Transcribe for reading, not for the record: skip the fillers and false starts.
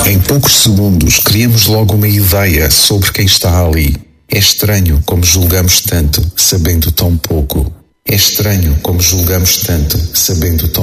Em poucos segundos, criamos logo uma ideia sobre quem está ali. É estranho como julgamos tanto, sabendo tão pouco. É estranho como julgamos tanto, sabendo tão